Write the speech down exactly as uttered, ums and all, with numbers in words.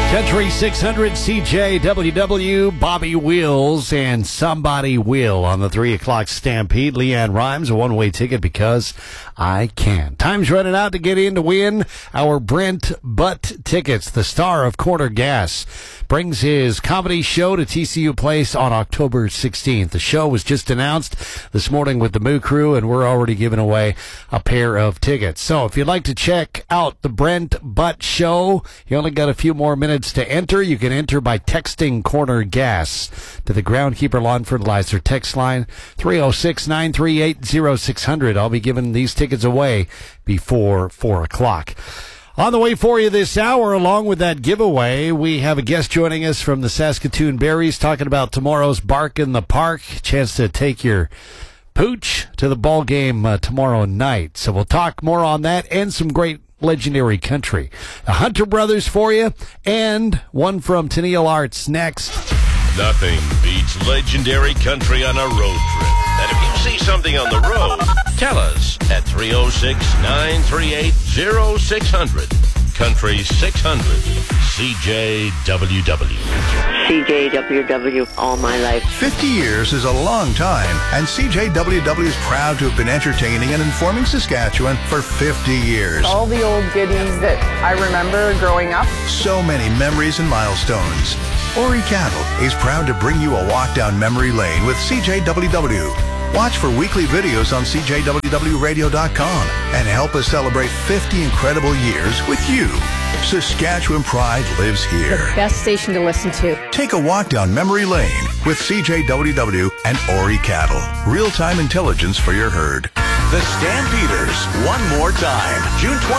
Country six hundred C J W W, Bobby Wills, and Somebody Will on the three o'clock Stampede. Leanne Rhymes, a one-way ticket because I can. Time's running out to get in to win our Brent Butt tickets. The star of Corner Gas brings his comedy show to T C U Place on October sixteenth. The show was just announced this morning with the Moo Crew, and we're already giving away a pair of tickets. So if you'd like to check out the Brent Butt show, you only got a few more minutes to enter. You can enter by texting Corner Gas to the Groundkeeper Lawn Fertilizer text line three oh six, nine three eight, oh six hundred. I'll be giving these tickets away before four o'clock. On the way for you this hour, along with that giveaway, we have a guest joining us from the Saskatoon Berries talking about tomorrow's Bark in the Park. Chance to take your pooch to the ball game uh, tomorrow night. So we'll talk more on that and some great legendary country. The Hunter Brothers for you, and one from Tennille Arts next. Nothing beats legendary country on a road trip. And if you see something on the road, tell us at three oh six, nine three eight, oh six hundred. Country six hundred, C J W W. C J W W all my life. fifty years is a long time, and C J W W is proud to have been entertaining and informing Saskatchewan for fifty years. All the old goodies that I remember growing up. So many memories and milestones. Ori Cattle is proud to bring you a walk down memory lane with C J W W. Watch for weekly videos on C J W W radio dot com and help us celebrate fifty incredible years with you. Saskatchewan pride lives here. The best station to listen to. Take a walk down memory lane with C J W W and Ori Cattle. Real-time intelligence for your herd. The Stampeders, one more time, June twentieth.